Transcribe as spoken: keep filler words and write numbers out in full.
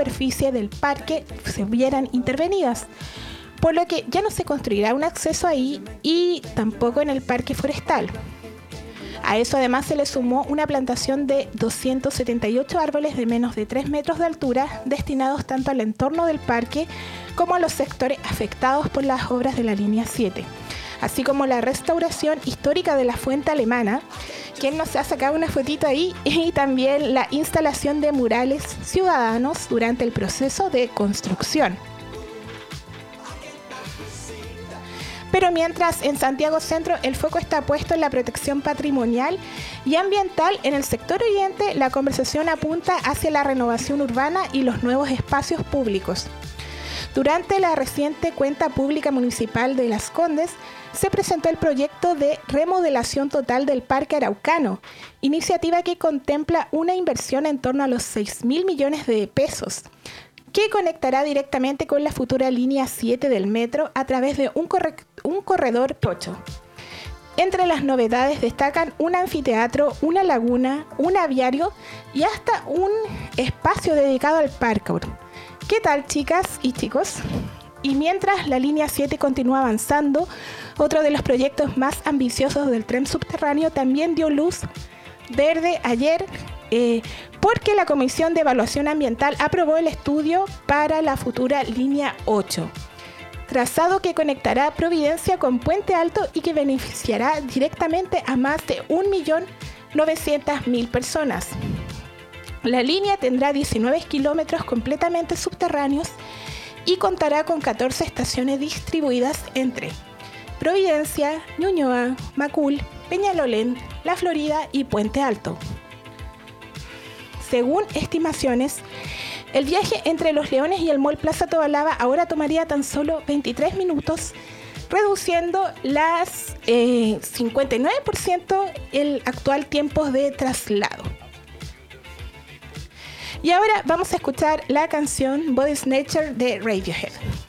superficie del parque se vieran intervenidas, por lo que ya no se construirá un acceso ahí y tampoco en el parque forestal. A eso además se le sumó una plantación de doscientos setenta y ocho árboles de menos de tres metros de altura, destinados tanto al entorno del parque como a los sectores afectados por las obras de la línea siete, así como la restauración histórica de la fuente alemana, quien nos ha sacado una fotito ahí, y también la instalación de murales ciudadanos durante el proceso de construcción. Pero mientras en Santiago Centro el foco está puesto en la protección patrimonial y ambiental, en el sector oriente la conversación apunta hacia la renovación urbana y los nuevos espacios públicos. Durante la reciente cuenta pública municipal de Las Condes, se presentó el proyecto de remodelación total del Parque Araucano, iniciativa que contempla una inversión en torno a los seis mil millones de pesos, que conectará directamente con la futura línea siete del metro a través de un, corre- un corredor ocho. Entre las novedades destacan un anfiteatro, una laguna, un aviario y hasta un espacio dedicado al parkour. ¿Qué tal, chicas y chicos? Y mientras la línea siete continúa avanzando, otro de los proyectos más ambiciosos del tren subterráneo también dio luz verde ayer, eh, porque la Comisión de Evaluación Ambiental aprobó el estudio para la futura línea ocho, trazado que conectará Providencia con Puente Alto y que beneficiará directamente a más de un millón novecientas mil personas. La línea tendrá diecinueve kilómetros completamente subterráneos y contará con catorce estaciones distribuidas entre Providencia, Ñuñoa, Macul, Peñalolén, La Florida y Puente Alto. Según estimaciones, el viaje entre Los Leones y el Mall Plaza Tobalaba ahora tomaría tan solo veintitrés minutos, reduciendo las eh, cincuenta y nueve por ciento el actual tiempo de traslado. Y ahora vamos a escuchar la canción Body Snatcher de Radiohead.